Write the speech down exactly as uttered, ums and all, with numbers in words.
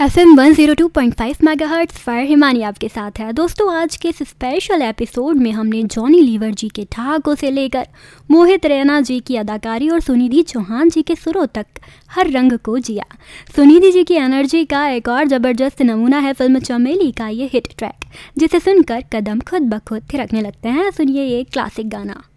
F M one zero two point five megahertz पर हिमानी आपके साथ है। दोस्तों, आज के इस स्पेशल एपिसोड में हमने जॉनी लीवर जी के ठहाकों से लेकर मोहित रैना जी की अदाकारी और सुनिधि चौहान जी के सुरों तक हर रंग को जिया। सुनिधि जी की एनर्जी का एक और ज़बरदस्त नमूना है फिल्म चमेली का ये हिट ट्रैक, जिसे सुनकर कदम खुद ब खुद थिरकने लगते हैं। सुनिए ये क्लासिक गाना।